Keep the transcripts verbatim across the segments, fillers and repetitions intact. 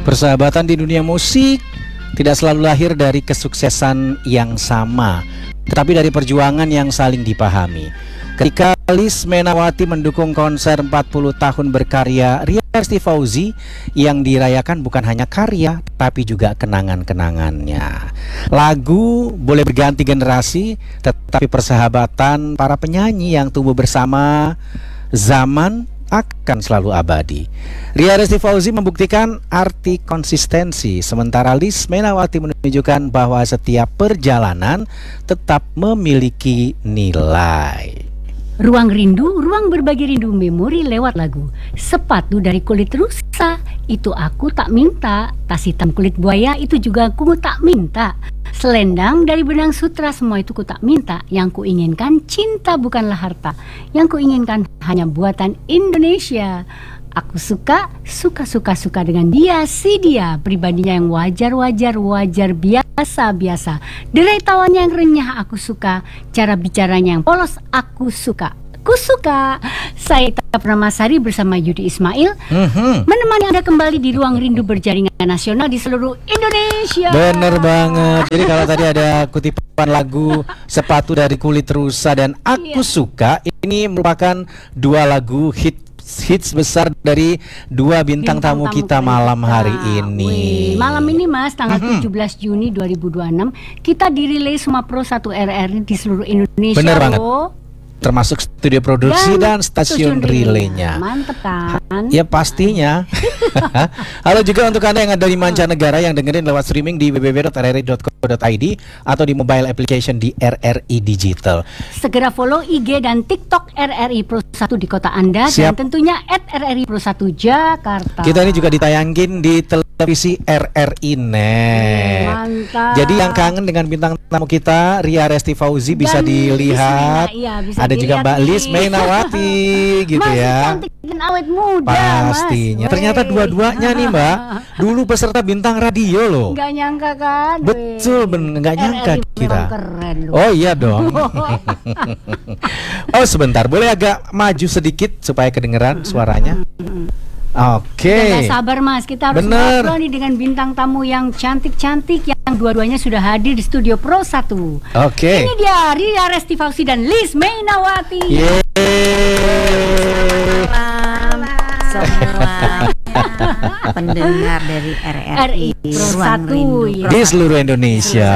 Persahabatan di dunia musik tidak selalu lahir dari kesuksesan yang sama, tetapi dari perjuangan yang saling dipahami. Ketika Liz Menawati mendukung konser empat puluh tahun berkarya Ria Resti Fauzi, yang dirayakan bukan hanya karya, tapi juga kenangan-kenangannya. Lagu boleh berganti generasi, tetapi persahabatan para penyanyi yang tumbuh bersama zaman akan selalu abadi. Ria Resti Fauzi membuktikan arti konsistensi, sementara Liz Menawati menunjukkan bahwa setiap perjalanan tetap memiliki nilai. Ruang rindu, ruang berbagi rindu memori lewat lagu. Sepatu dari kulit rusa, itu aku tak minta. Tas hitam kulit buaya, itu juga aku tak minta. Selendang dari benang sutra, semua itu ku tak minta. Yang ku inginkan cinta bukanlah harta. Yang ku inginkan hanya buatan Indonesia. Aku suka, suka-suka-suka dengan dia, si dia. Pribadinya yang wajar-wajar, wajar biasa-biasa. Derai tawanya yang renyah aku suka. Cara bicaranya yang polos aku suka. Aku suka. Saya Ita Pramasari bersama Yudi Ismail mm-hmm. menemani Anda kembali di Ruang Rindu berjaringan nasional di seluruh Indonesia. Bener banget. Jadi kalau tadi ada kutipan lagu Sepatu dari Kulit Rusa dan Aku yeah. Suka, ini merupakan dua lagu hit hits besar dari dua bintang, bintang tamu, tamu kita malam kita. hari ini. Wih, malam ini Mas, tanggal mm-hmm. tujuh belas Juni dua ribu dua puluh enam kita dirilai Suma Pro satu R R I di seluruh Indonesia. Bener banget. Termasuk studio produksi dan, dan stasiun relaynya. Mantep kan? Ya pastinya. Halo juga untuk Anda yang ada di mancanegara yang dengerin lewat streaming di w w w dot r r i dot co dot i d atau di mobile application di R R I Digital. Segera follow I G dan TikTok R R I Pro satu di kota Anda. Siap. Dan tentunya at R R I Pro satu Jakarta. Kita ini juga ditayangin di televisi R R I Net. Mantap. Jadi yang kangen dengan bintang tamu kita Ria Resti Fauzi bisa dan dilihat. Bisa, iya, bisa ada juga Mbak Liz Menawati gitu Masih ya. Cantik dan awet muda. Pastinya. Mas. Ternyata dua-duanya nih Mbak dulu peserta bintang radio loh. Nggak nyangka kan? Betul, ben nggak nyangka R R I kita. Keren loh. Oh iya dong. Oh sebentar, boleh agak maju sedikit supaya kedengeran suaranya. Oke. Okay. Gak sabar Mas, kita harus ngobrol nih dengan bintang tamu yang cantik-cantik yang dua-duanya sudah hadir di studio Pro satu. Oke. Okay. Ini dia Ria Resti Fauzi dan Liz Menawati. Yeay. Semua pendengar dari R R I Pro satu di seluruh Indonesia.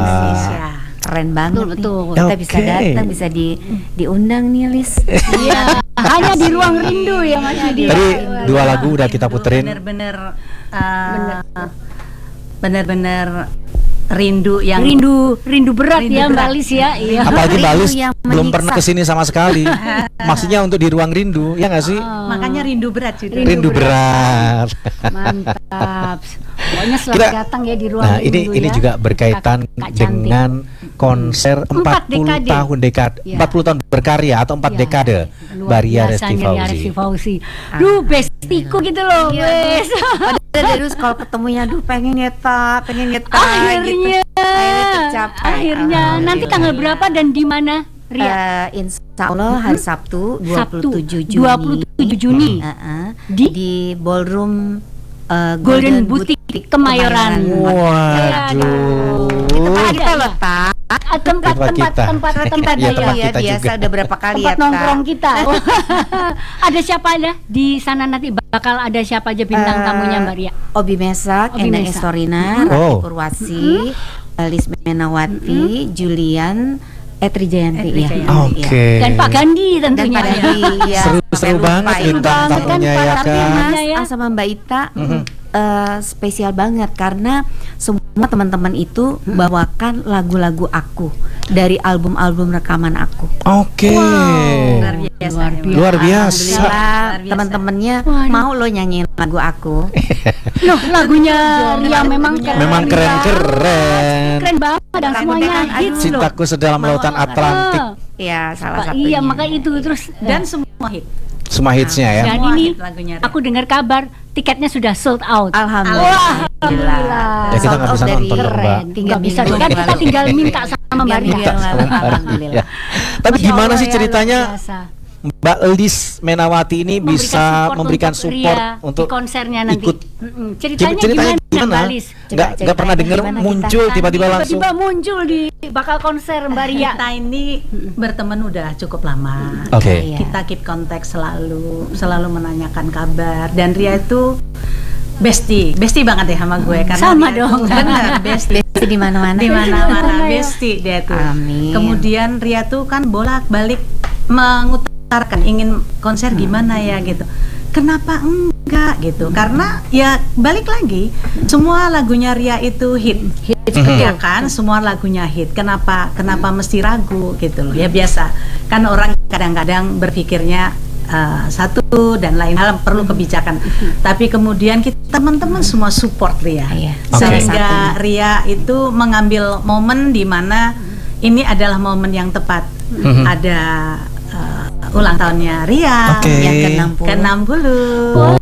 Keren banget betul, betul. Kita okay. bisa datang, bisa di diundang nih Liz. Iya. Hanya di Ruang Rindu ya Mas Yudi. Tadi dua lagu udah kita puterin. Bener-bener uh, bener-bener rindu yang rindu rindu berat rindu ya berat. Mbak Liz ya. Iya. Apalagi Mbak Liz belum pernah kesini sama sekali. Maksudnya untuk di Ruang Rindu, ya nggak sih? Oh. Makanya rindu berat juga. Rindu, rindu berat. berat. Mantap. Pokoknya selamat kita, datang ya di Ruang nah, Rindu. Ini ya. ini juga berkaitan Kak, Kak dengan konser empat puluh tahun dekade, ya. empat puluh tahun berkarya atau empat ya. dekade Mbak Ria Resti Fauzi. Fauzi. Duh, bestiku gitu loh, wes. Terus kalau ketemunya duh pengen nyeta, pengen nyeta akhirnya, gitu. Akhirnya tercapai. Akhirnya nanti tanggal berapa dan di mana? Ria? Uh, insya Allah hari Sabtu dua puluh tujuh Juni. dua puluh tujuh Juni. Uh-uh. Di? di Ballroom uh, Golden, Golden Boutique Kemayoran. Waduh. Tempat kita letak tempat tempat tempat tempat ya, tempat ya, biasa udah berapa kali tempat ya nongkrong kita. Ada siapa ada di sana nanti bakal ada siapa aja bintang uh, tamunya Mbak Ria? Obi Mesak, Obi Endang Mesak. Estorina, mm-hmm. Rati oh. Purwasi, mm-hmm. Liz Menawati, mm-hmm. Julian, Etri Jayanti ya. Oke. Okay. Dan Pak Gandhi tentunya. Dan Pak Gandhi ya. Seru-seru banget bintang tamunya ya kan. Mas sama Mbak Ita mm-hmm. uh, spesial banget karena semua teman-teman itu hmm. bawakan lagu-lagu aku dari album-album rekaman aku. Oke. Okay. Wow. Luar biasa. Luar biasa. Luar biasa. Teman-temannya mau lo nyanyiin lagu aku. Loh, lagunya Ria memang keren. Memang keren-keren. Keren banget dan semuanya hits. Cintaku Sedalam Lautan Atlantik. Ya, salah satunya. Iya, maka itu terus dan semua hit. Semua hitsnya ya. Dan ini aku dengar kabar tiketnya sudah sold out. Alhamdulillah. Alhamdulillah. Ya kita nggak bisa nonton dong Mbak. Nggak bisa kan kita tinggal minta sama Mbak Ria. Alhamdulillah. Tapi gimana sih ceritanya Mbak Lis Menawati ini Memberikan bisa support memberikan untuk support Ria untuk di konsernya nanti. ikut. Mm-mm. Ceritanya, Ceritanya gimana, gimana? Mbak Lis? Nggak Coba nggak pernah dengar gimana muncul kita- tiba-tiba langsung. Tiba-tiba muncul di bakal konser Mbak Ria. Kita ini berteman udah cukup lama. Oke. Iya. Kita keep kontak selalu, selalu menanyakan kabar. Dan Ria itu bestie, bestie banget ya sama gue. Karena Sama dia dong. tuh bener, bestie. Besti di mana-mana. Di Mana-mana mana-mana ya. bestie dia tuh. Amin. Kemudian Ria tuh kan bolak-balik mengutarakan ingin konser gimana ya gitu. Kenapa enggak gitu? Karena ya balik lagi, semua lagunya Ria itu hit. Hit ya kan, semua lagunya hit. Kenapa kenapa mesti ragu gitu loh. Ya biasa. Kan orang kadang-kadang berpikirnya uh, satu dan lain hal perlu kebijakan. Tapi kemudian kita teman-teman semua support Ria. Iya. Sehingga Ria itu mengambil momen di mana ini adalah momen yang tepat. Mhm. Ada uh, ulang tahunnya Ria Oke. Yang ke enam puluh. ke enam puluh. Oh.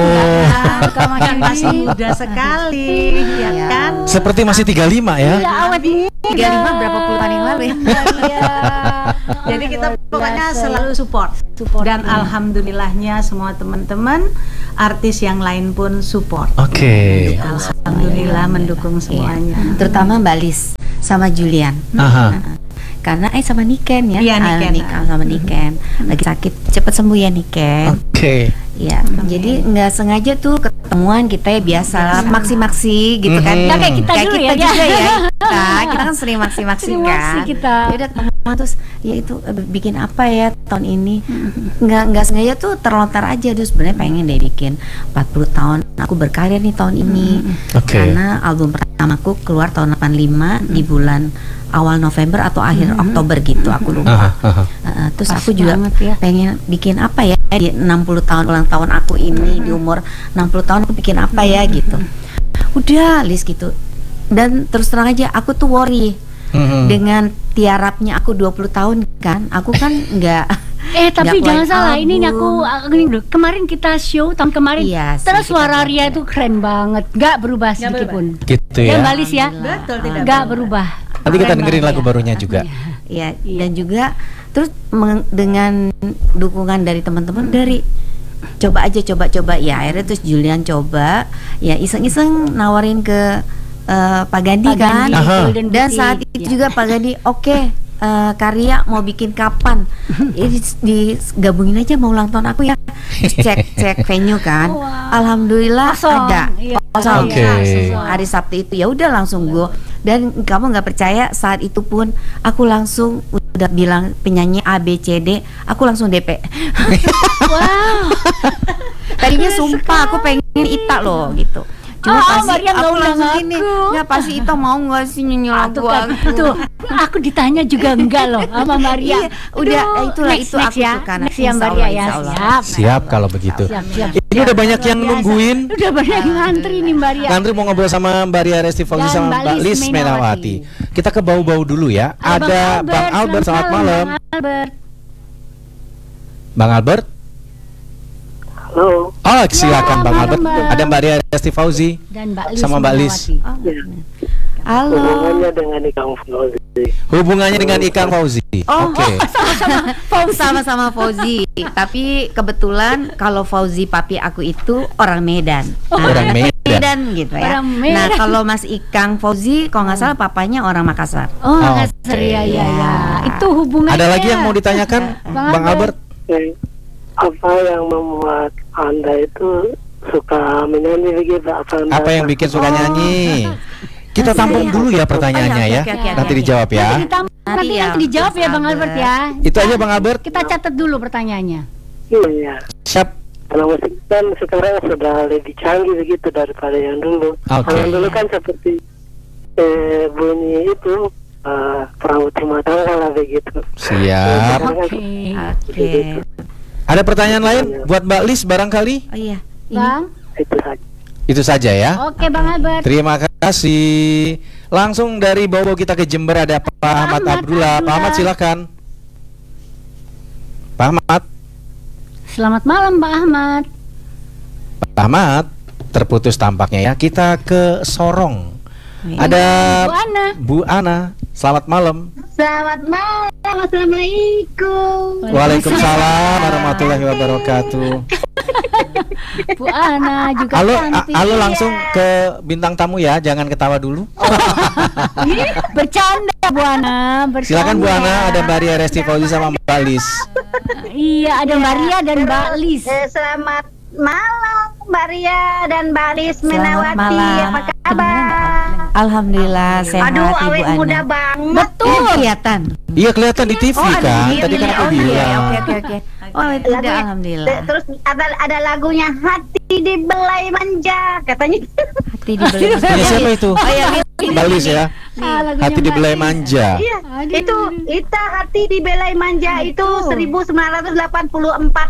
Kau makin masih muda sekali, ya Iya. kan? Seperti masih tiga puluh lima ya. Ya awet nih. tiga puluh lima berapa puluh tahun yang lalu ya? Iya. Jadi kita pokoknya Biasa. selalu support. Support. Dan alhamdulillahnya semua teman-teman artis yang lain pun support. Oke. Alhamdulillah mendukung Iya. semuanya. Terutama Mbak Lis sama Julian. Aha. Karena eh sama Niken ya. Iya, Ah, Niken. Nik- sama Niken. Lagi sakit, cepet sembuh ya Niken. Oke. Ya, jadi nggak sengaja tuh ketemuan kita ya biasa lah, maksi-maksi gitu kan. Mhm. Ya, kayak kita dulu ya, juga ya. ya. Kita, kita kan sering maksi-maksi Sering kan. maksi kita. Ya udah ketemuan terus ya itu eh, bikin apa ya tahun ini. Nggak nggak sengaja tuh terlontar aja terus sebenarnya pengen deh bikin empat puluh tahun aku berkarya nih tahun ini. Oke. Karena album pertamaku keluar tahun delapan puluh lima di bulan awal November atau akhir Oktober gitu, aku lupa. Aha, aha. Uh, terus Pas aku juga banget ya. pengen bikin apa ya di enam puluh tahun ulang tahun aku ini, di umur enam puluh tahun aku bikin apa ya gitu. Udah list gitu. Dan terus terang aja aku tuh worry Mhm. dengan tiarapnya aku dua puluh tahun kan. Aku kan nggak Eh tapi nggak jangan keluarin salah, ini nih aku, album. aku ini dulu. Kemarin kita show tahun kemarin. Iya sih, Terus kita suara buat Ria ya. itu keren banget, nggak berubah sedikit berubah. pun. Gitu Ya ya. Mbak Lis ya, Betul, tidak nggak berubah. Nanti kita Keren dengerin banget lagu ya. barunya juga. ya dan juga terus meng- dengan dukungan dari teman-teman dari coba aja coba-coba ya akhirnya terus Julian coba ya iseng-iseng nawarin ke eh, Pak Gandhi Pak kan. Gandhi, Aha. Golden Dan Boutique. saat itu Ya. juga Pak Gandhi oke eh, karya mau bikin kapan ya, di- digabungin aja mau ulang tahun aku ya. Terus cek cek venue kan. Wow. Alhamdulillah Kosong. ada Iya. kosong. Oke. Hari Sabtu itu ya udah langsung go. Dan kamu nggak percaya saat itu pun aku langsung udah bilang penyanyi A B C D, aku langsung D P. Wow. Tadinya sumpah aku pengen Ita loh gitu. Cuma Ah, pasti Maria nggak aku undang langsung gini, aku. nggak pasti Ita mau nggak sih nyanyi Ah, lagu tuh kan, aku. tuh aku ditanya juga enggak loh sama Maria. Iya, udah, Aduh, itulah, next, itu next aku ya. suka. Next ya Insya Mbak Ria Allah, ya. insya Allah. Siap. Siap kalau begitu. Siap, siap. Ini udah banyak yang Luar biasa. nungguin. Udah banyak yang ngantri nih Mbak Ria. Ngantri mau ngobrol sama Mbak Ria Resti Fauzi Dan sama Mbak Mbak Lis Lis Menawati. Menawati. Kita ke bau-bau dulu ya. Ada Bang Albert, selamat malam. Bang Albert. Bang Albert. Halo, Oh, silakan Ya, Bang malam, Albert. Bang. Ada Mbak Ria Resti Fauzi. Dan Mbak Lis Sama Mbak Lis. Menawati. Oh, halo. hubungannya dengan Ikang Fauzi. Hubungannya dengan Ikang Fauzi. Oh, Oke. Fauzi sama-sama Fauzi. Tapi kebetulan kalau Fauzi papi aku itu orang Medan. Nah, Orang Medan. gitu ya. Orang Medan. Nah, kalau Mas Ikang Fauzi kalau nggak salah papanya orang Makassar. Oh, Oke. Makassar ya, ya, ya. Itu hubungannya. Ada lagi yang mau ditanyakan, Bang Bang Albert? Eh, apa yang membuat Anda itu suka menyanyi begitu? Apa, anda Apa yang bikin suka nyanyi? Kita tampung dulu ya pertanyaannya ya. Oke, oke, oke, Nanti oke. dijawab ya. Nanti, ditambah, nanti, Nanti ya, nanti dijawab ya Bang Mas Albert Albert. ya. Itu aja Bang Albert. Kita catat dulu pertanyaannya. Iya, Siap. karena musik kan sekarang sudah lebih canggih begitu daripada yang dulu. Oke. Kalau yang dulu kan seperti eh, bunyi itu eh, perahu rumah tangga lah begitu. Siap. Oke. Oke. Ada pertanyaan lain buat Mbak Lis barangkali? Oh iya. Ini Bang. Itu saja. Itu saja ya. Oke Bang Albert. Terima kasih. Langsung dari bau-bau kita ke Jember ada Pak Ahmad Ahmad Abdullah. Pak Ahmad Abdullah. silakan. Pak Ahmad. Selamat malam Pak Ahmad. Pak Ahmad terputus tampaknya ya. Kita ke Sorong. Ada Bu Ana. Bu Ana. Selamat malam. Selamat malam, assalamualaikum. Waalaikumsalam warahmatullahi wabarakatuh. Bu Ana juga Halo, cantik. a- halo langsung ke bintang tamu ya, jangan ketawa dulu. Bercanda Bu Ana, bercanda. Silakan Bu Ana, ada Mbak Ria Resti Fauzi sama Mbak Lis. Iya, ada Mbak Ria dan Mbak Lis. Eh, selamat malam Mbak Ria dan Mbak Lis Menawati. malam. Apa kabar? Alhamdulillah sehat Aduh, Ibu awet Ana. muda banget. Betul. Kelihatan. Iya kelihatan di T V Oh, ada kan, di tadi T V. kan aku Oh, iya, bilang. Oke oke oke. Oh itu udah Lagunya- alhamdulillah. Te- Terus ada ada lagunya Hati Dibelai Manja katanya. Hati dibeli. Punya siapa itu? Oh ya, Mbak Lis ya. Ah, lagunya Hati Mbak dibelai Lis. manja. Iya, Aduh. itu Ita Hati Dibelai Manja itu seribu sembilan ratus delapan puluh empat.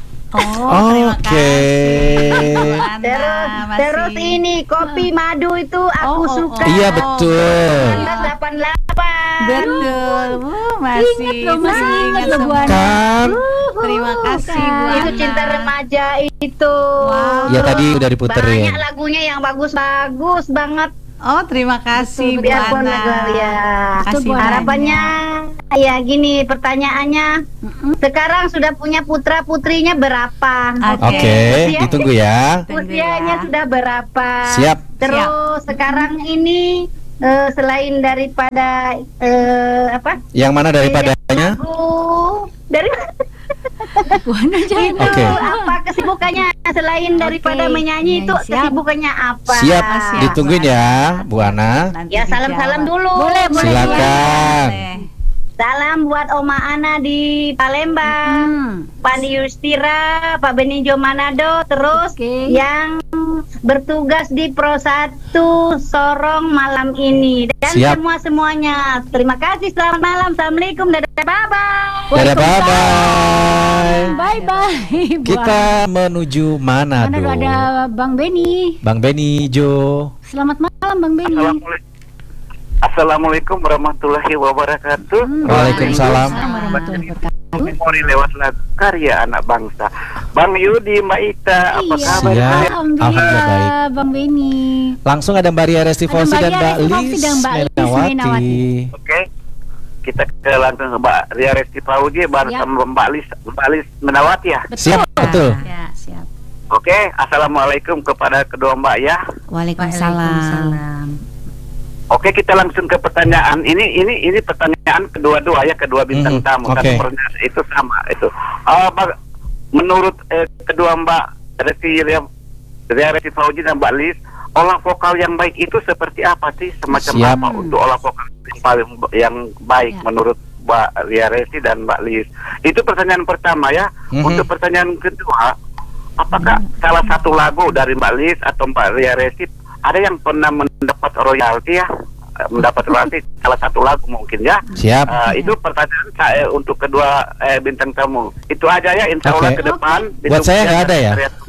Oh, terima Oke. kasih. Terus terus ini Kopi Madu itu aku Oh, oh, suka. Iya betul. seribu sembilan ratus delapan puluh delapan. Betul. Uh, masih Ingat loh, masih ingat loh Bu Ana. Kan? Terima kasih Bu Itu Ana. Cinta Remaja itu. Wow. Ya tadi udah diputerin. Banyak lagunya yang bagus-bagus banget. Oh, terima kasih Bu Biarpun Ana. lagu ya. Kasih Bu Ana. Harapannya ya gini pertanyaannya. Sekarang sudah punya putra putrinya berapa? Oke. Oke, Usia- ditunggu ya. Tunggu Usianya ya. sudah berapa? Siap. Terus sekarang ini eh, selain daripada eh, apa? Yang mana daripadanya? Lagu dari Bu Ana jangan. itu Oke. apa kesibukannya selain daripada Oke. menyanyi Ya, itu siap. kesibukannya apa? Siap, Siap. ditungguin ya, Bu Ana. Nanti Ya salam-salam dijawab. dulu. Boleh, boleh. Silakan. Boleh. Salam buat Oma Ana di Palembang, Hmm. Pak Yustira, Pak Benijo Manado, terus Oke. yang bertugas di Pro satu Sorong malam ini dan Siap. semua semuanya. Terima kasih. Selamat malam. Assalamualaikum. Dadah. Bye bye. Dadah, bye-bye. Bye bye. Bu Kita menuju Ana. Manado. Mana ada Bang Beni. Bang Beni Jo. Selamat malam Bang Beni. Assalamualaikum. Assalamualaikum warahmatullahi wabarakatuh. Hmm, Waalaikumsalam. warahmatullahi wabarakatuh. Memori lewat lagu karya anak bangsa. Bang Yudi, Mbak Ita, apa Iya, kabar? Siap. Alhamdulillah, Alhamdulillah baik. Bang Beni. Langsung ada Mbak Ria Resti Ada Fauzi Mbak dan Ria Mbak Resti Fauzi Lis dan Mbak Lis Menawati. Menawati. Oke. Kita ke langsung ke Mbak Ria Resti Fauzi bersama Mbak Lis, Mbak Lis Menawati ya. Siap, betul. Ya, siap. Oke, assalamualaikum kepada kedua Mbak ya. Waalaikumsalam. Oke, kita langsung ke pertanyaan. Ini ini ini pertanyaan kedua-dua ya, kedua bintang Mhm, tamu. oke. Satu pertanyaan itu sama itu. Uh, Mbak- menurut eh, kedua Mbak Resti Ria Ria Resti Fauzi dan Mbak Lis, olah vokal yang baik itu seperti apa sih? Semacam Siap. apa untuk olah vokal yang paling yang baik Ya. menurut Mbak Ria Resti dan Mbak Lis? Itu pertanyaan pertama ya. Mhm. Untuk pertanyaan kedua, apakah salah satu lagu dari Mbak Lis atau Mbak Ria Resti ada yang pernah mendapat royalti ya, eh, mendapat royalti salah satu lagu mungkin ya. Siap. Eh, itu pertanyaan saya untuk kedua eh, bintang tamu. Itu aja ya, insya Allah Oke. ke depan. Buat saya nggak ada ya?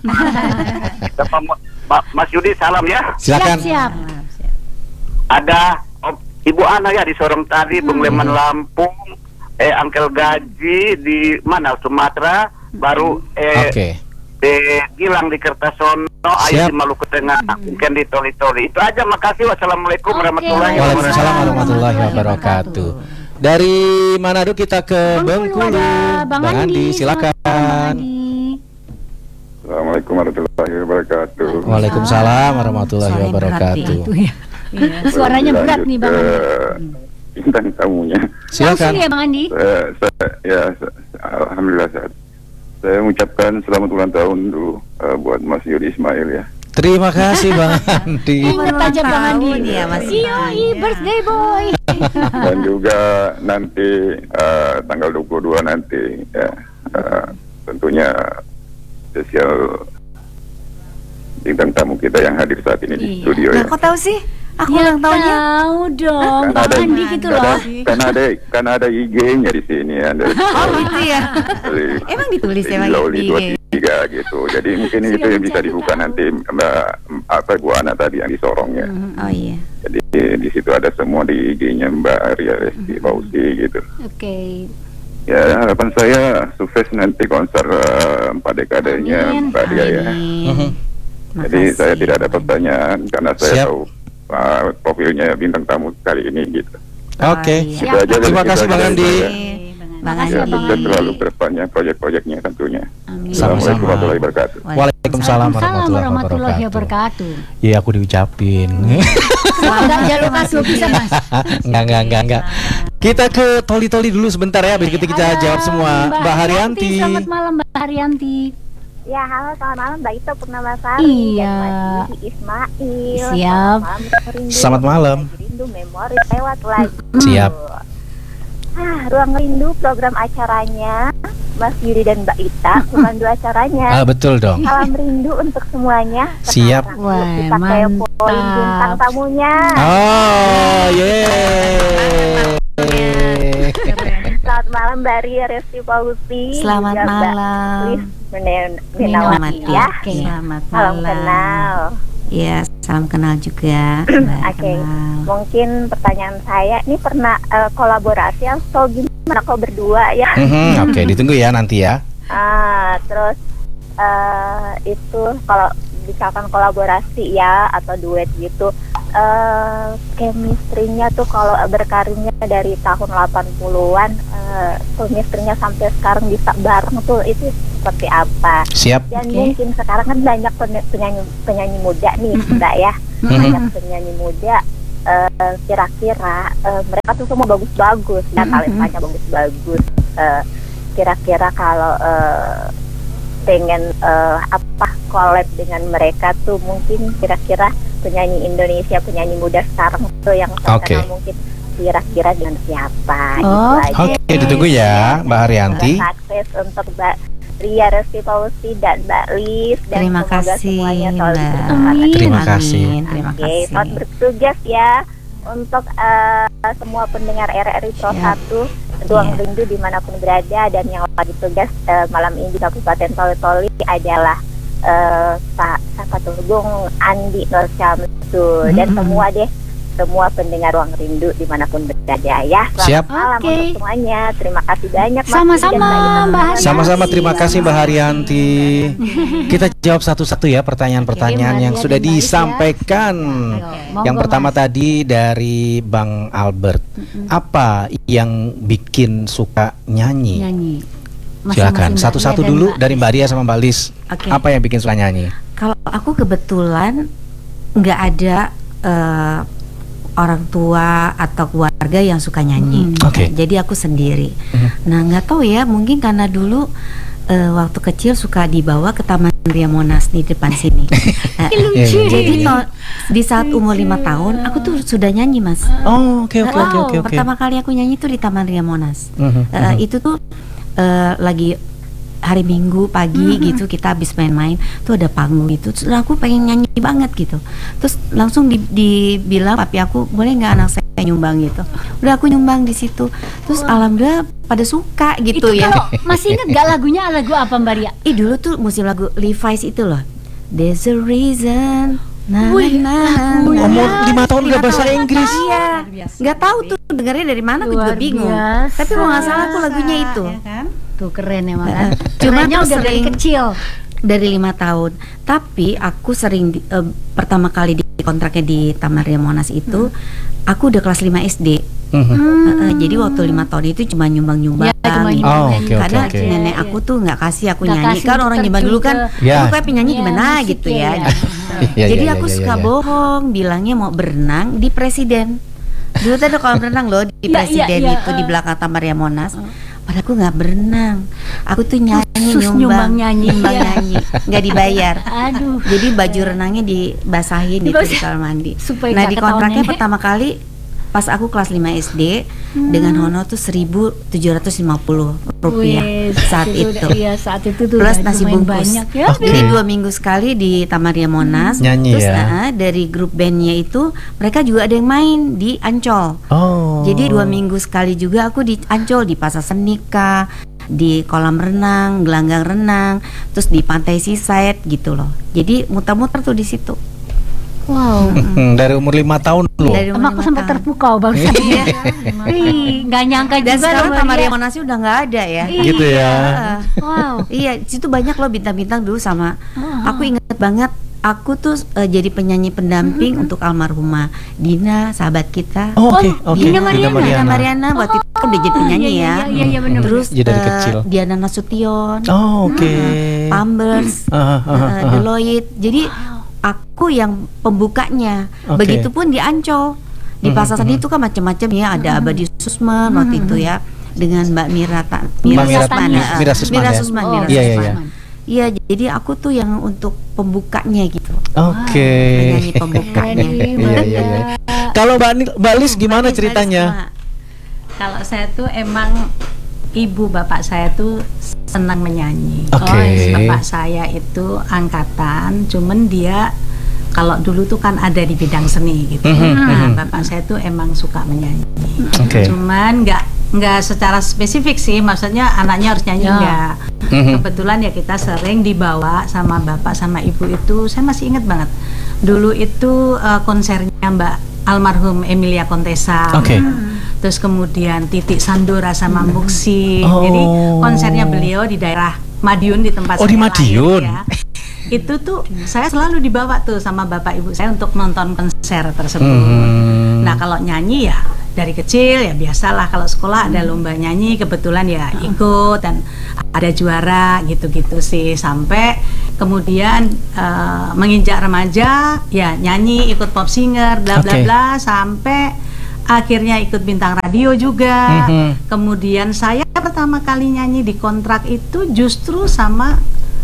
Bapak Ma- Mas Yudi salam ya. Silakan. Siap, siap. Ada oh, Ibu Ana ya di Sorong tadi, Bung Leman Lampung, eh Angkel Gaji di mana Sumatera, baru eh Oke. di Gilang di Kertasono, Ayu Siap. di Maluku Tengah, mungkin di Toli-Toli. Itu aja, makasih. Wassalamualaikum Oke, warahmatullahi Waalaikumsalam wabarakatuh. warahmatullahi wabarakatuh. Dari Manado kita ke Bengkulu Bengkulu. ada Bang Andi. silakan. Selamat malam, Bang Andi. Assalamualaikum warahmatullahi wabarakatuh. Waalaikumsalam warahmatullahi Suaranya berat wabarakatuh. Itu ya. Suaranya Lanjut berat nih Bang ke Andi. bintang tamunya. Silakan. Langsung ya Bang Andi. Saya, saya, ya, sa- alhamdulillah sehat. Saya mengucapkan selamat ulang tahun dulu uh, buat Mas Yudi Ismail ya. Terima kasih Bang Andi. Ingat aja Bang Andi. tahun ya, Mas Yoi, Ismail. birthday boy. Dan juga nanti uh, tanggal dua puluh dua nanti ya, uh, tentunya spesial bintang tamu kita yang hadir saat ini di Iya. studio Nah, ya. kok tahu sih? Aku Ya ulang tahunnya. tahu dong, Kan Bang ada- Andi gitu Kan loh. ada, kan ada kan ada I G-nya di sini ya. Dari, Oh gitu ya. dari, Emang ditulis ya Bang Loli di dua I G? tiga gitu. Jadi mungkin Sudah itu yang bisa mencari dibuka tahu. nanti Mbak apa Bu Ana tadi yang disorong ya. Oh iya. Jadi di situ ada semua di I G-nya Mbak Ria Resti Fauzi gitu. Oke. Ya harapan saya sukses nanti konser uh, empat dekadenya Amin. Mbak Ria ya. Mhm. Amin. Jadi Makasih. saya tidak ada pertanyaan karena saya Siap. tahu uh, profilnya bintang tamu kali ini gitu. Oke. iya. Itu aja, Terima itu kasih aja Bang dari Andi. saya. Makasih. Ya, sukses selalu ke depannya proyek-proyeknya tentunya. Amin. Assalamualaikum warahmatullahi wabarakatuh. Waalaikumsalam warahmatullahi warahmatullahi wabarakatuh. wabarakatuh. Iya, aku diucapin. Enggak jalur kasus bisa Mas. Enggak, enggak, enggak, enggak. Kita ke Toli-Toli dulu sebentar ya, biar kita, kita jawab semua. Mbak Haryanti. Selamat malam Mbak Haryanti. Ya, halo, selamat malam Mbak Ito Purnamasari. Iya. Dan Mas Didi Ismail. Siap. Selamat malam, Rindu. Selamat malam. Rindu memori lewat lagi. Siap. Ah, Ruang Rindu program acaranya Mas Yuri dan Mbak Ita, pemandu acaranya. Ah, betul dong. Salam rindu untuk semuanya. Siap. Sekarang Wah, kita kayak mantap. poin bintang tamunya. Oh, yeay. Selamat malam Mbak Ria Resti Pausi. Selamat juga Mbak malam. Lis Men- Selamat Menawati ya. Oke. Selamat Salam malam. kenal. Ya, salam kenal juga. Mbak Oke, kenal. mungkin pertanyaan saya ini pernah eh, kolaborasi atau gimana kok berdua ya? Mhm, Oke, ditunggu ya nanti ya. Ah, terus eh, itu kalau misalkan kolaborasi ya atau duet gitu, eh chemistry-nya tuh kalau berkarirnya dari tahun delapan puluhan, eh, chemistry-nya sampai sekarang bisa bareng tuh itu seperti apa? Siap. Dan Oke. mungkin sekarang kan banyak pen- penyanyi penyanyi muda nih, Mbak ya. Banyak penyanyi muda, eh, kira-kira eh, mereka tuh semua bagus-bagus, ya talentanya bagus-bagus. Eh, kira-kira kalau eh, pengen eh, apa collab dengan mereka tuh mungkin kira-kira penyanyi Indonesia, penyanyi muda sekarang tuh yang terkenal Oke. mungkin kira-kira dengan siapa? Oh, Gitu aja. Oke, ditunggu ya, Mbak Haryanti. Sukses untuk Mbak Ria Resti Pausi dan Mbak Lis, dan Terima semoga kasih, semuanya selalu Mbak. bersemangat. Amin. Terima kasih. Amin, Terima Oke, kasih. selamat bertugas ya untuk eh, semua pendengar R R I Pro Siap. satu Ruang Iya. Rindu dimanapun berada, dan yang lagi tugas eh, malam ini di Kabupaten Toli-Toli adalah eh, Pak siapa tuh Bung Andi Nur Syamsul dan Mm-mm. semua deh semua pendengar Ruang Rindu dimanapun berada ya. Selamat Siap. malam Oke. untuk semuanya. Terima kasih banyak Mas Sama-sama, Didi dan Mbak Ita. Mbak Haryanti. Sama-sama, terima kasih Mbak Haryanti. Kita jawab satu-satu ya pertanyaan-pertanyaan Oke, yang Mbak sudah Ria dan Mbak Lis ya. disampaikan. Monggo, Yang pertama Mas. tadi dari Bang Albert. Apa yang bikin suka nyanyi? Nyanyi. Masing-masing Silakan Mbak satu-satu Ria dan dulu Mbak dari Lis. Mbak Ria sama Mbak Lis. Oke. Apa yang bikin suka nyanyi? Kalau aku kebetulan nggak ada eh, orang tua atau keluarga yang suka nyanyi. Hmm. Oke. Jadi aku sendiri. Mhm. Nah, nggak tahu ya, mungkin karena dulu eh, waktu kecil suka dibawa ke Taman Ria Monas di depan sini. Nah, Iya, iya, jadi iya. to- di saat umur lima tahun aku tuh sudah nyanyi, Mas. Oh, oke oke Nah, oke oke oke. Pertama kali aku nyanyi tuh di Taman Ria Monas. Mhm, Eh, mhm. Itu tuh eh, lagi hari Minggu pagi gitu, kita habis main-main tuh ada panggung gitu, terus aku pengen nyanyi banget gitu, terus langsung di- dibilang papi aku, boleh nggak anak saya nyumbang gitu. Udah aku nyumbang di situ, terus alhamdulillah pada suka gitu Itu ya. kalau masih inget gak lagunya, lagu apa Mbak Ria? Ih, dulu tuh musim lagu Levi's itu loh, There's a Reason. Nah, Wih, nah, lagunya. Umur lima tahun Lima gak bahasa tahun. Inggris. Iya, nggak tahu tuh dengarnya dari mana, aku juga Luar bingung. biasa. Tapi kalau nggak salah aku lagunya itu. Ya kan? Tuh keren emang Heeh. kan. Cuma Kerennya tuh udah dari sering- kecil. Dari lima tahun. Tapi aku sering di- eh, pertama kali di kontraknya di Taman Ria Monas itu, aku udah kelas lima S D. Mhm. Heeh, jadi waktu lima tahun itu cuma nyumbang-nyumbang. Ya, cuma gitu. Oh, oke, oke, Karena oke. nenek aku tuh nggak kasih aku Nggak nyanyi. kasih Kan untuk orang terjun zaman dulu kan, ke- Ya. "Lu kayak penyanyi Iya, gimana?" musik gitu ya, ya. ya. Iya, Jadi iya, aku iya, suka iya. bohong, bilangnya mau berenang di Presiden. Dulu tuh ada kolam renang loh di Iya, iya, Presiden iya, itu di eh. belakang Taman Ria Monas. Padahal aku nggak berenang, aku tuh nyanyi Khusus nyumbang nyanyi. nyumbang Iya. nyanyi, nggak dibayar. Aduh. Jadi baju renangnya dibasahin itu di Dibasah- kamar mandi. supaya Nah nggak di ketahuan kontraknya nenek. pertama kali pas aku kelas lima S D dengan honor tuh seribu tujuh ratus lima puluh rupiah Wes, saat itu itu. udah- Iya, saat itu tuh Plus udah nasi lumayan bungkus. banyak ya. Oke. Jadi dua minggu sekali di Taman Ria Monas. Nyanyi Terus ya. nah, dari grup bandnya itu mereka juga ada yang main di Ancol. Oh. Jadi dua minggu sekali juga aku di Ancol, di Pasar Senika, di kolam renang, gelanggang renang, terus di pantai Seaside gitu loh. Jadi muter-muter tuh di situ. Wow. Hmm, dari umur lima tahun loh. Dari Emang aku lima sampai tahun. terpukau bang. Iya. Ih, nggak nyangka Dan juga sekarang loh, Taman Mbak Ria Ria. Monasnya udah nggak ada ya. Gitu ya. Ah. Wow. Iya, situ banyak loh bintang-bintang dulu sama. Ah. Aku inget banget aku tuh uh, jadi penyanyi pendamping mm-hmm. untuk almarhumah Dina, sahabat kita. Oh, oke, okay, oke. Okay. Dina Mariana, Dina Mariana waktu itu kan udah jadi penyanyi iya, ya. Iya, iya, iya, bener. Terus ya, dari uh, kecil. Diana Nasution. Oh, oke. Okay. Uh, Pampers, uh, uh, uh, uh, Deloitte. Jadi aku yang pembukanya. Okay. Begitupun di Ancol. Di Pasar Seni itu kan macam-macam ya, ada mm-hmm. Abadi Susman mm-hmm. waktu itu ya, dengan Mbak Mira Ta, Mira, Mira, Susman, Mira, Mira Susman, Mira ya? Susman, Oh, Mira iya, Susman. iya, iya. Iya, jadi aku tuh yang untuk pembukanya gitu. Oke. Okay. Penyanyi pembukanya. Iya, iya, iya. Kalau Mbak Ni- Mbak Lis gimana Mbak ceritanya? Lis, Kalau saya tuh emang ibu bapak saya tuh senang menyanyi. Oke. Okay. Bapak saya itu angkatan, cuman dia kalau dulu tuh kan ada di bidang seni gitu. Mm-hmm. Nah, bapak saya tuh emang suka menyanyi. Okay. Cuman nggak nggak secara spesifik sih, maksudnya anaknya harus nyanyi Ya. nggak. Mm-hmm. Kebetulan ya kita sering dibawa sama bapak sama ibu itu, saya masih ingat banget. Dulu itu uh, konsernya Mbak almarhum Emilia Contessa. Oke. Okay. Terus kemudian Titik Sandora sama Muksi. Oh. Jadi konsernya beliau di daerah Madiun, di tempat Oh, saya di Madiun. lahir, ya. Itu tuh saya selalu dibawa tuh sama bapak ibu saya untuk nonton konser tersebut. Hmm. Nah, kalau nyanyi ya dari kecil ya biasalah, kalau sekolah ada lomba nyanyi kebetulan ya ikut dan ada juara gitu-gitu sih, sampai kemudian uh, menginjak remaja ya nyanyi, ikut pop singer bla bla Okay. bla, sampai akhirnya ikut bintang radio juga. Mm-hmm. Kemudian saya pertama kali nyanyi di kontrak itu justru sama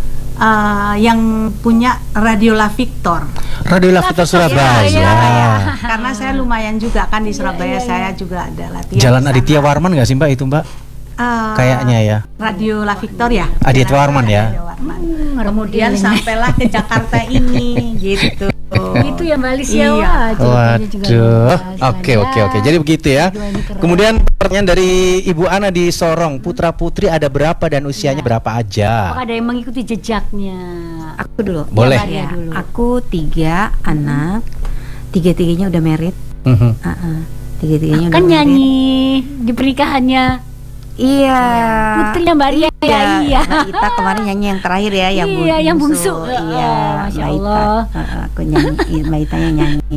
uh, yang punya Radio La Victor. Radio La Victor Surabaya. Ya, ya. Karena saya lumayan juga kan di Surabaya, saya juga ada latihan. Jalan di sana. Aditya Warman nggak sih Mbak itu Mbak? Uh, Kayaknya ya. Radio La Victor ya. Aditya Warman ya. Radio Warman. Kemudian sampailah ke Jakarta ini gitu. Itu ya Mbak Lis ya. Iya. Wah, jawabannya juga Waduh. luar biasa. Oke oke oke. Jadi begitu ya. Kemudian pertanyaan dari Ibu Ana di Sorong, putra putri ada berapa dan usianya Ya. berapa aja? Apakah ada yang mengikuti jejaknya? Aku dulu. Boleh. Ya, Ya, dulu. aku tiga anak, tiga-tiganya udah married. Mhm. Uh-uh. Tiga-tiganya Kan udah married. nyanyi di pernikahannya Iya. putrinya Mbak Ria. Iya, Iya. Mbak Ita kemarin nyanyi yang terakhir ya, yang Iya, yang bungsu. Iya, Oh, Masya Mbak Ita. Allah. Uh, aku nyanyi, Mbak Ita yang nyanyi.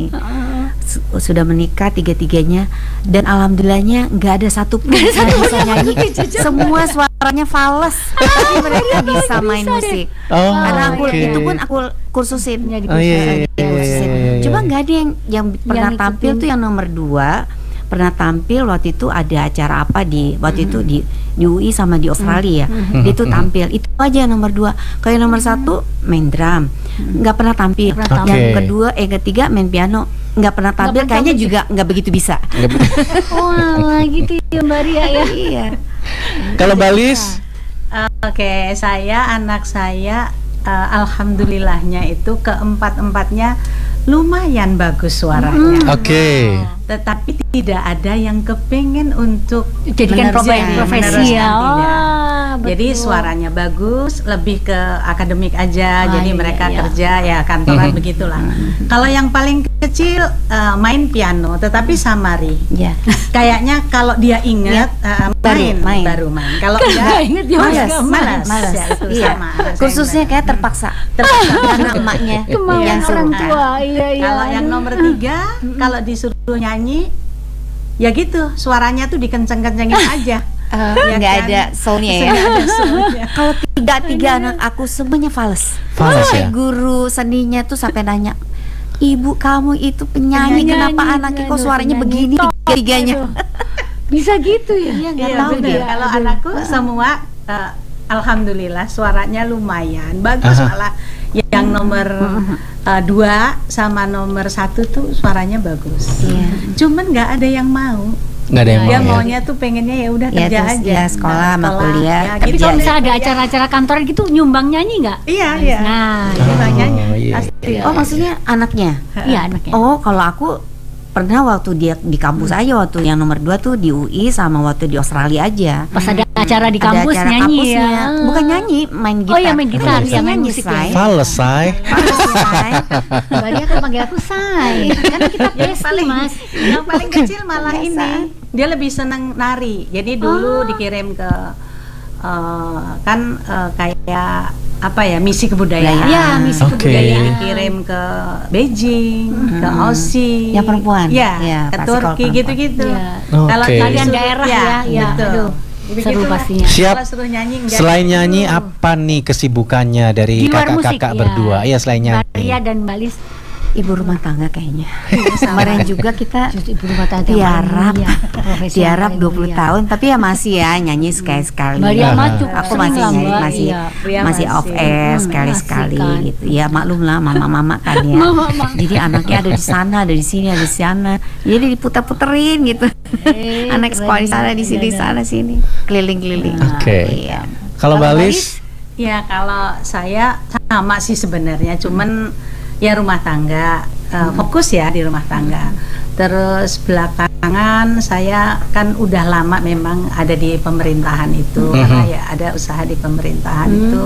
Su- Sudah menikah tiga-tiganya dan alhamdulillahnya nggak ada satu pun yang bisa nyanyi. Semua suaranya fals, tapi mereka bisa main musik. Oh, Karena aku oke. itu pun aku kursusin. Jadi Oh, iya, iya, Eh, iya, kursusin. iya, iya. Cuma nggak ada yang yang pernah Yang tampil ikutin. tuh yang nomor dua. Pernah tampil waktu itu ada acara apa di waktu itu di di U I sama di Australia ya. Dia tuh tampil itu aja yang nomor dua. Kalau yang nomor satu main drum, nggak pernah tampil. Pernah Yang tampil. kedua, eh ketiga main piano, nggak pernah tampil. pernah Kayaknya tampil. juga nggak begitu bisa. Nggak be- Wah, gitu ya Mbak Ria ya. Iya. Kalau Mbak Lis, Uh, Oke, saya anak saya uh, alhamdulillahnya itu keempat-empatnya lumayan bagus suaranya. oke. Tetapi tidak ada yang kepengen untuk Jadikan Meneruskan, profesi, profesi meneruskan, ya. tidak. Wah, Jadi betul. suaranya bagus, lebih ke akademik aja. Ah, jadi iya, mereka iya. kerja ya kantoran Mhm. begitulah. Kalau yang paling kecil uh, main piano, tetapi samari. Ya. Kayaknya kalau dia ingat uh, Baru main, main. baru main. Kalau Nggak enggak inget dia Malas, nggak malas, malas. Ya, itu Iya. sama. Saya Kursusnya ingat. kayak terpaksa. Terpaksa. Karena emaknya Kemauan yang suruh. orang tua. Iya, iya. Kalau yang nomor tiga, kalau disuruh nyanyi, ya gitu, suaranya tuh dikenceng-kencengin aja. Eh, Ya nggak kan? ada soundnya ya. Nggak ada soundnya. Kalau tiga tiga anak aku semuanya fals. Fals Sampai ya? guru seninya tuh sampai nanya, ibu kamu itu penyanyi, Penyanyi, kenapa penyanyi, anaknya kok aduh, suaranya penyanyi begini top, tiga tiganya? aduh. Bisa gitu ya? Iya nggak Iya, tahu bener. dia. Kalau Aduh. anakku semua eh, alhamdulillah suaranya lumayan bagus. Aha. Malah yang nomor eh, dua sama nomor satu tuh suaranya bagus. Iya. Cuman nggak ada yang mau. Nggak ada yang Dia mau ya? maunya tuh pengennya ya udah Ya, kerja terus aja. ya sekolah sama Sekolah, kuliah. ya, Tapi gitu. kalau misalnya ada acara-acara kantor gitu nyumbang nyanyi nggak? Iya, iya. Nah, Dia Oh, nyanyi iya. pasti. Oh maksudnya anaknya? iya anaknya. Oh kalau aku pernah waktu dia di kampus aja, waktu yang nomor dua tuh di U I sama waktu di Australia aja. Pas ada acara di Ada kampus acara nyanyi kampusnya. ya. Bukan nyanyi, main gitar. Oh ya main gitar, Terus ya main nyanyi, musik Say. ya. Fals, say. Fals, Say. Mbak Ria kan panggil aku Say. Kan kita Yang besti paling mas. yang paling kecil malah Biasa. ini dia lebih seneng nari. Jadi dulu dikirim ke eh, kan eh, kayak apa ya, misi kebudayaan. Ya, misi Oke. kebudayaan. Dikirim ke Beijing, ke Aussie. Yang perempuan? Ya, Ya, ke pasti kalau Turki perempuan. gitu-gitu. Ya. Kalau Oke. Kalian disuruh- daerah ya, ya, betul. aduh, Begitu seru lah. pastinya. Siap. Kalau suruh nyanyi enggak. Selain nyanyi, apa nih kesibukannya dari Di luar musik, kakak-kakak ya. berdua? Iya, selain nyanyi. Maria dan Mbak Lis Ibu rumah tangga kayaknya. Kemarin juga kita justru ibu rumah tangga yang tiarap, paling mulia, profesi yang tiarap paling dua puluh mulia. tahun, tapi ya masih ya nyanyi sekali-sekali. Maria Aha. mah cukup Aku sering masih lah, nyanyi, Mbak. masih Iya. Pria masih masih. off air Hmm, sekali-sekali asik kan. gitu. Ya maklum lah mama-mama kan ya. Mama-mama. Jadi anaknya ada di sana, ada di sini, ada di sana. Jadi diputar-puterin gitu. Eh, Anak sekolah di sana, keren. di sini, di Iya, sana, sini, keliling-keliling. Oke. Iya. Kalau Mbak Kalau Lis? Ya kalau saya sama sih sebenarnya, cuman ya rumah tangga, eh, fokus ya di rumah tangga. Terus belakangan saya kan udah lama memang ada di pemerintahan itu, Mhm. karena ya ada usaha di pemerintahan itu,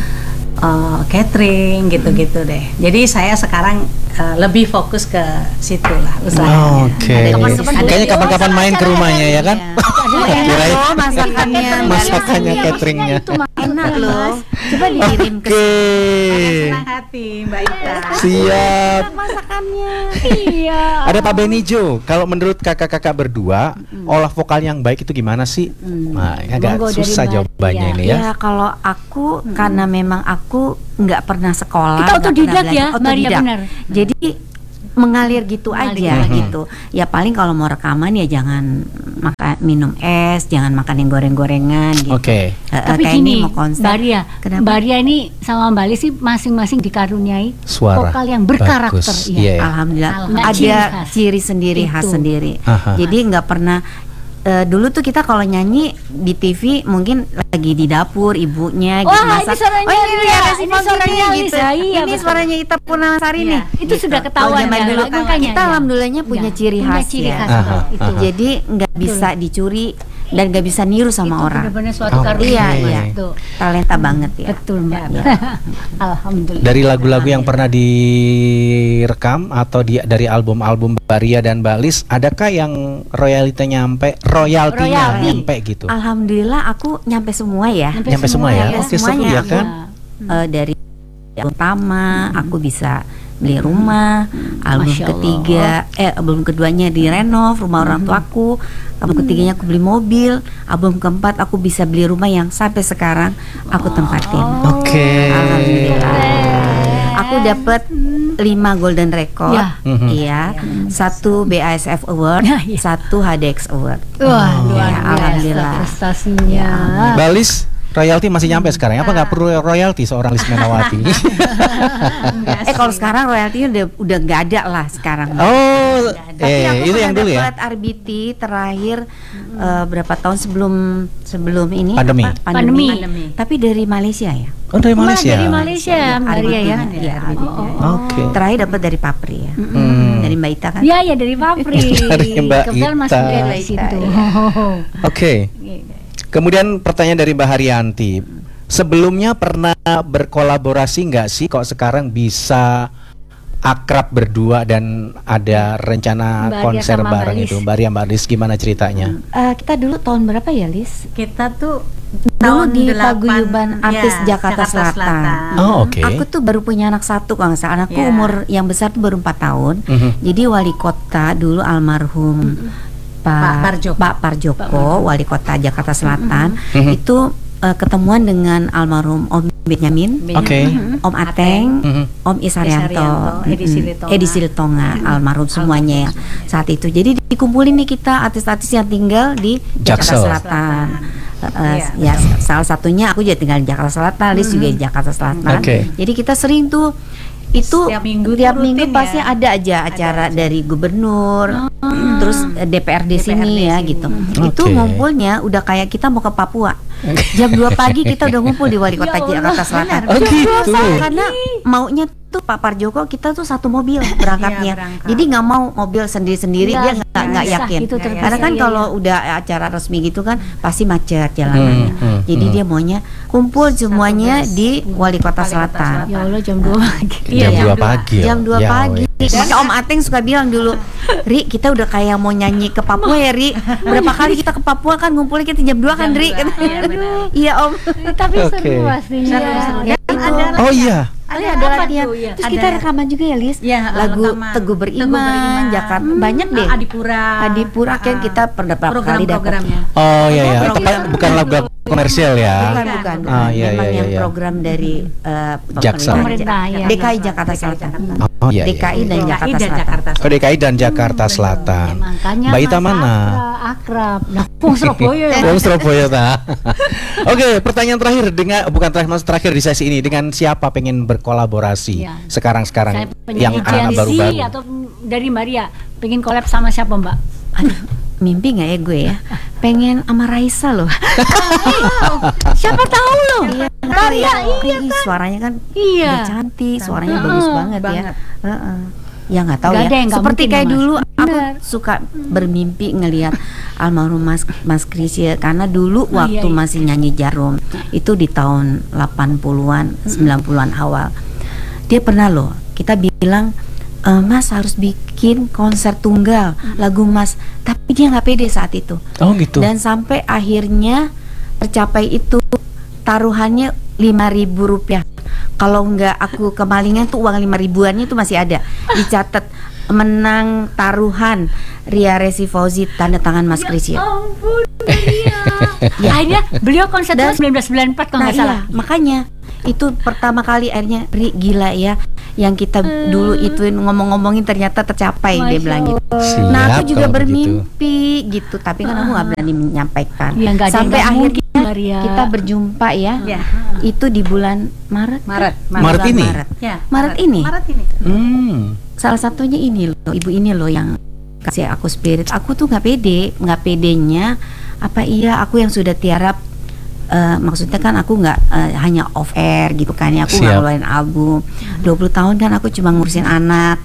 eh, catering gitu-gitu deh. Jadi saya sekarang eh, lebih fokus ke situ lah usahanya. Oke. Ada di Kapan-kapan situ. Kayaknya kapan-kapan main ke rumahnya ya kan? Enak Kirain- loh masakannya, Masakannya, cateringnya. Itu makanya, enak loh. Mas. Coba dikirim ke Oke. Senang hati Mbak Ita. Siap. masakannya. Iya. Ada Pak Benijo. Kalau menurut kakak-kakak berdua, olah vokal yang baik itu gimana sih? Nah, ini agak Monggo dari susah Mbak jawabannya Tia. ini ya. Ya kalau aku karena memang aku nggak pernah sekolah, Kita nggak otodidak pernah belajar. ya, Maria, Otodidak. benar. Jadi mengalir gitu Mengalir aja aja. gitu. Ya paling kalau mau rekaman ya jangan makan minum es, jangan makan yang goreng-gorengan gitu. Oke. Eh, eh, Tapi kayak gini, ini mau konser. Mbak Ria, Kenapa? Mbak Ria ini sama Mbak Lis sih masing-masing dikaruniai Suara vokal yang berkarakter. bagus. Iya. Iya. Alhamdulillah Alhamdulillah. ada Ciri khas. ciri sendiri khas Itu. sendiri. Aha. Jadi nggak pernah eh, dulu tuh kita kalau nyanyi di T V mungkin lagi di dapur ibunya gitu Wah, masak. ini suaranya oh ini Ria, Ria ini Simon suaranya gitu. Lisa, iya, ini betul. suaranya Ita Purnamasari Iya, nih. itu sudah ketahuan Kalau zaman ya, dulu makanya kita ya. alhamdulillahnya punya Iya, ciri punya khas ciri ya. khas, Aha, betul. itu. aha. Jadi nggak bisa dicuri dan nggak bisa niru sama Itu orang. benar-benar suatu Oke. karunia. Iya, Mas. iya. Tuh. Talenta banget ya. Betul Mbak. Alhamdulillah. Dari lagu-lagu yang pernah direkam atau di, dari album-album Mbak Ria dan Mbak Lis, adakah yang royaltinya nyampe, royaltinya Royalti. nyampe gitu? Alhamdulillah aku nyampe semua ya. Nyampe semua ya? Nyampe Oke, seru semuanya. ya kan? Eh, dari album pertama aku bisa beli rumah, album Masya Allah. ketiga eh album keduanya direnov rumah orang tuaku, album ketiganya aku beli mobil, album keempat aku bisa beli rumah yang sampai sekarang aku tempatin. Oke. Alhamdulillah. Aku dapat lima golden record, Ya. Mhm. iya, satu B A S F Award, Ya, ya. satu H D X Award. Wah, luar Ya, biasa alhamdulillah. prestasinya. Mbak Lis, royalti masih nyampe sekarang? Apa nggak perlu royalti seorang Lis Menawati? Eh kalau sekarang royaltinya udah udah nggak ada lah sekarang. Oh, Tapi eh aku itu pernah yang dulu ya? dapat R B T terakhir eh, berapa tahun sebelum sebelum ini Pandemi. apa? Pandemi. Pandemi. Tapi dari Malaysia ya. Oh, dari Malaysia. Dari Malaysia, Mbak R B T Ria ya. Iya, R B T. Oke. Terakhir dapat dari Papri ya. Hmm. Dari Mbak Ita kan. Iya, ya dari Papri. Dari Mbak Kebetulan Ita. masuk dari Mbak Ita, situ. iya. Oke. Kemudian pertanyaan dari Mbak Haryanti. Sebelumnya pernah berkolaborasi nggak sih kok sekarang bisa akrab berdua dan ada rencana Mbak Ria konser sama Mbak bareng Lis. itu? Mbak Ria, Mbak Lis gimana ceritanya? Eh, kita dulu tahun berapa ya, Lis? Kita tuh Dulu tahun di delapan, Paguyuban Artis ya, Jakarta Selatan. Oh, oke. Aku tuh baru punya anak satu kalau nggak salah. Anakku Ya. umur yang besar tuh baru empat tahun. Mhm. Jadi wali kota dulu almarhum Pak Pak Parjoko. Pak Parjoko, wali kota Jakarta Selatan, Mhm. itu eh, ketemuan dengan almarhum Om Benyamin, Oke. Om Ateng, Mhm. Om Isarianto, Isarianto, Edi mm-mm, Silitonga. Edi Silitonga, almarhum semuanya ya, saat itu. Jadi dikumpulin nih kita artis-artis yang tinggal di Jaksel. Jakarta Selatan. Eh, Iya, ya salah satunya aku juga tinggal di Jakarta Selatan, Lis juga di Jakarta Selatan. Oke. Jadi kita sering tuh itu Setiap minggu tiap tuh minggu rutin pasti ya? ada aja acara acara. dari gubernur, terus eh, D P R D, D P R D sini ya sini. gitu. Hmm. Itu Oke. ngumpulnya udah kayak kita mau ke Papua. Jam dua pagi kita udah ngumpul di wali kota Ya Jakarta Selatan. Oh, gitu. Karena maunya tuh Pak Parjoko kita tuh satu mobil berangkatnya. Iya, berangkat. Jadi nggak mau mobil sendiri-sendiri, Iya, dia nggak nggak Sah yakin. gitu terpisah, Karena kan iya, kalau iya. udah acara resmi gitu kan pasti macet jalanannya. Hmm, hmm, Jadi hmm. dia maunya kumpul semuanya di Wali Kota Selatan. Ya Allah jam dua pagi. Jam Iya, dua pagi. Jam dua Ya, pagi. wes. Makanya Om Ateng suka bilang dulu, Ri kita udah kayak mau nyanyi ke Papua ya Ri. Berapa kali kita ke Papua kan ngumpulnya kita jam dua kan Ri. Iya Om. Tapi Oke. seru pastinya. Seru-seru. Ya, Dan itu. ada Oh iya. Ada, Ada ada apa latihan. tuh, ya? Terus Ada- kita rekaman juga ya Lis. Ya, Lagu rekaman. Teguh Beriman, Teguh Beriman. Jakarta banyak deh. Adipura. Adipura kan Ah. kita pernah berapa kali dapat. Program-programnya. Oh iya ya. Program- Bukan, bukan lagu komersial ya. Bukan, bukan. Ah, iya, Memang iya, yang iya. program dari eh, Jaksa. Pemerintah, ya. D K I Jakarta Selatan. Oh iya. D K I iya. dan D K I Jakarta dan Selatan. Jakarta Oh, D K I dan Jakarta Selatan. Makanya Mbak Ita Mas mana? Akrab, akrab. Nah, Pung Surabaya ya. Oh, Surabaya ta. Oke, pertanyaan terakhir dengan bukan terakhir mas terakhir di sesi ini, dengan siapa pengen berkolaborasi Iya. sekarang-sekarang Saya yang penyanyi anak Gen Z baru-baru? atau dari Maria pengen collab sama siapa Mbak? Aduh, mimpi nggak ya gue ya? Pengen sama Raisa loh. Siapa tahu loh. Iya, Maria, iya kan. Suaranya kan Iya. udah cantik, suaranya Heeh, bagus banget, banget. ya. Heeh. Ya nggak tahu Nggak ya. ada yang nggak Seperti mungkin kayak ya, Mas. dulu aku Bener. suka bermimpi ngelihat almarhum Mas Mas Krisya karena dulu Oh, waktu iya, iya. masih nyanyi Jarum itu di tahun delapan puluhan, sembilan puluhan awal. Dia pernah loh, kita bilang e, Mas harus bikin konser tunggal lagu Mas, tapi dia nggak pede saat itu. Oh gitu. Dan sampai akhirnya tercapai itu, taruhannya lima ribu rupiah. Kalau nggak aku kemalingan tuh uang lima ribuannya itu masih ada. Dicatat menang taruhan Ria Resi Fauzi tanda tangan Mas Krisya. Ampun Maria. Ya, akhirnya beliau konser Dan- tahun seribu sembilan ratus sembilan puluh empat kalau Nah nggak salah. iya, makanya itu pertama kali akhirnya Ri gila ya, yang kita dulu ituin ngomong-ngomongin ternyata tercapai, dia Masya bilang gitu. Siap, Nah aku juga kalau begitu. bermimpi gitu, tapi kan aku nggak berani menyampaikan. Ya, nggak ada yang Sampai nggak akhirnya mungkin, Maria. kita berjumpa ya, Ya. itu di bulan Maret. Maret. Maret Bulan ini? Maret. Ya, Maret ini? Maret ini. Hmm. Salah satunya ini loh, ibu ini loh yang kasih aku spirit. Aku tuh nggak pede, nggak pedenya apa iya aku yang sudah tiarap. Uh, maksudnya kan aku nggak uh, hanya off air gitu kan ya, aku nggak Siap. ngeluarin album dua puluh tahun kan aku cuma ngurusin anak.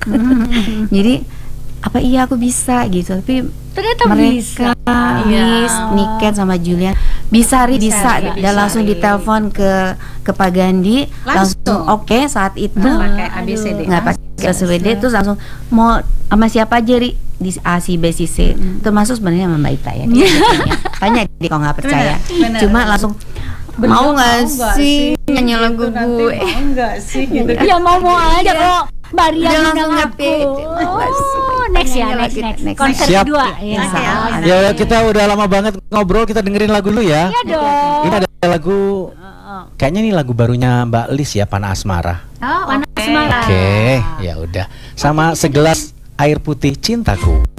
Jadi apa iya aku bisa gitu, tapi Ternyata mereka bisa. Lis, Iya. Niken sama Julian bisa Ri bisa, Bisa, dan bisa, langsung Ri. ditelepon ke ke Pak Gandhi langsung, Langsung. oke saat itu Pakai A B C D. nggak pakai S W D, terus langsung mau sama siapa aja Ri, di A, C, B, C, C, termasuk sebenarnya sama Mbak Ita ya. Dia bikinnya. Tanya dia kalau nggak percaya. Benar, benar, Cuma benar. langsung Beliau mau nggak nggak sih gitu, nyanyi lagu nanti gue? mau nggak sih gitu kan. Ya mau mau aja kok. Maria Dia undang langsung aku. ngerti. Mau nggak sih? Oh, next ya, Nyanyi next lagi, next. next. Konser Siap. kedua. Ya. Insya Allah. Ya kita udah lama banget ngobrol, kita dengerin lagu dulu ya. Iya dong. Ini ada lagu, kayaknya nih lagu barunya Mbak Lis ya, Panah Asmara. Oh, Panas Oke. Semarang. Oke, ya udah. Sama segelas air putih cintaku.